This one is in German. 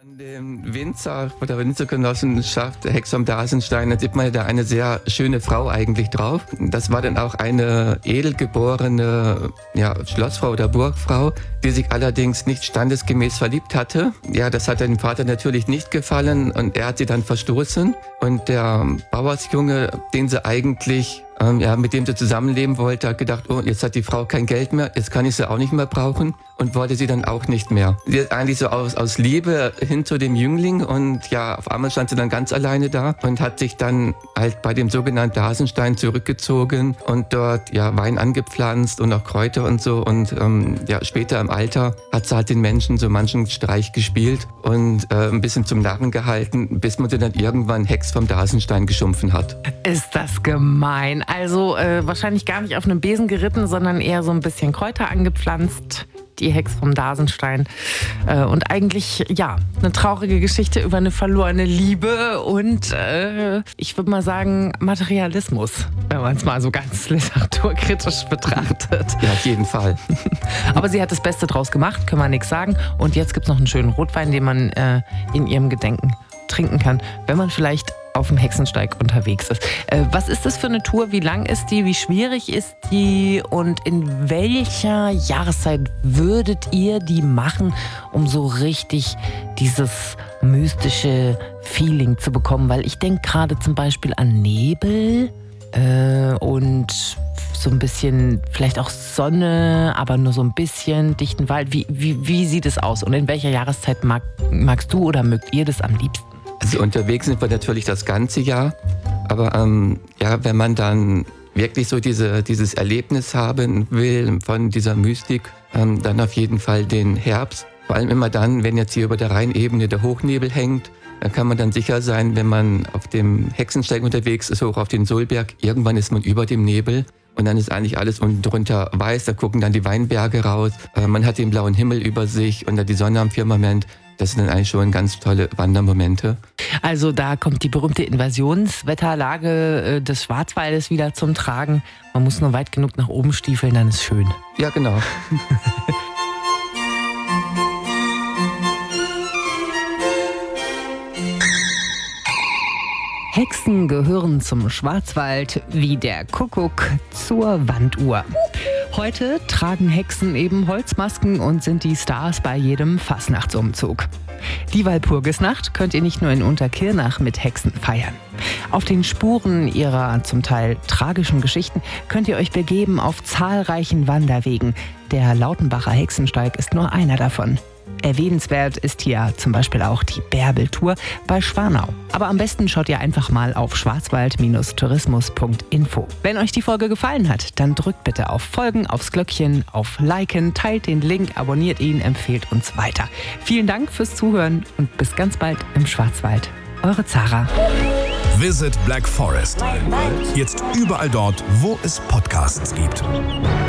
An dem Winzer von der Winzergenossenschaft Hex vom Dasenstein, da sieht man da eine sehr schöne Frau eigentlich drauf. Das war dann auch eine edelgeborene Schlossfrau oder Burgfrau, die sich allerdings nicht standesgemäß verliebt hatte. Ja, das hat dem Vater natürlich nicht gefallen und er hat sie dann verstoßen. Und der Bauersjunge, den sie eigentlich mit dem sie zusammenleben wollte, hat gedacht, oh, jetzt hat die Frau kein Geld mehr, jetzt kann ich sie auch nicht mehr brauchen und wollte sie dann auch nicht mehr. Sie ist eigentlich so aus Liebe hin zu dem Jüngling und ja, auf einmal stand sie dann ganz alleine da und hat sich dann halt bei dem sogenannten Dasenstein zurückgezogen und dort Wein angepflanzt und auch Kräuter und so und später im Alter hat sie halt den Menschen so manchen Streich gespielt und ein bisschen zum Narren gehalten, bis man sie dann irgendwann Hex vom Dasenstein geschumpfen hat. Ist das gemein. Also wahrscheinlich gar nicht auf einem Besen geritten, sondern eher so ein bisschen Kräuter angepflanzt. Die Hex vom Dasenstein. Und eigentlich, eine traurige Geschichte über eine verlorene Liebe und ich würde mal sagen, Materialismus, wenn man es mal so ganz literaturkritisch betrachtet. Ja, auf jeden Fall. Aber sie hat das Beste draus gemacht, können wir nichts sagen. Und jetzt gibt es noch einen schönen Rotwein, den man in ihrem Gedenken trinken kann, wenn man vielleicht auf dem Hexensteig unterwegs ist. Was ist das für eine Tour? Wie lang ist die? Wie schwierig ist die? Und in welcher Jahreszeit würdet ihr die machen, um so richtig dieses mystische Feeling zu bekommen? Weil ich denke gerade zum Beispiel an Nebel und so ein bisschen, vielleicht auch Sonne, aber nur so ein bisschen, dichten Wald. Wie sieht es aus? Und in welcher Jahreszeit magst du oder mögt ihr das am liebsten? Also unterwegs sind wir natürlich das ganze Jahr, aber wenn man dann wirklich so dieses Erlebnis haben will von dieser Mystik, dann auf jeden Fall den Herbst. Vor allem immer dann, wenn jetzt hier über der Rheinebene der Hochnebel hängt, dann kann man dann sicher sein, wenn man auf dem Hexensteig unterwegs ist, hoch auf den Sohlberg, irgendwann ist man über dem Nebel. Und dann ist eigentlich alles unten drunter weiß, da gucken dann die Weinberge raus, man hat den blauen Himmel über sich und dann die Sonne am Firmament. Das sind dann eigentlich schon ganz tolle Wandermomente. Also da kommt die berühmte Invasionswetterlage des Schwarzwaldes wieder zum Tragen. Man muss nur weit genug nach oben stiefeln, dann ist schön. Ja, genau. Hexen gehören zum Schwarzwald wie der Kuckuck zur Wanduhr. Heute tragen Hexen eben Holzmasken und sind die Stars bei jedem Fastnachtsumzug. Die Walpurgisnacht könnt ihr nicht nur in Unterkirnach mit Hexen feiern. Auf den Spuren ihrer zum Teil tragischen Geschichten könnt ihr euch begeben auf zahlreichen Wanderwegen. Der Lautenbacher Hexensteig ist nur einer davon. Erwähnenswert ist hier zum Beispiel auch die Bärbeltour bei Schwanau. Aber am besten schaut ihr einfach mal auf schwarzwald-tourismus.info. Wenn euch die Folge gefallen hat, dann drückt bitte auf Folgen, aufs Glöckchen, auf Liken, teilt den Link, abonniert ihn, empfehlt uns weiter. Vielen Dank fürs Zuhören und bis ganz bald im Schwarzwald. Eure Zara. Visit Black Forest. Jetzt überall dort, wo es Podcasts gibt.